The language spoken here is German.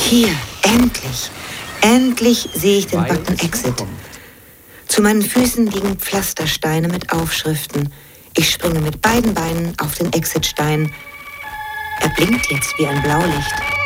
Hier, endlich. Endlich sehe ich den Button Exit. Zu meinen Füßen liegen Pflastersteine mit Aufschriften. Ich springe mit beiden Beinen auf den Exitstein. Er blinkt jetzt wie ein Blaulicht.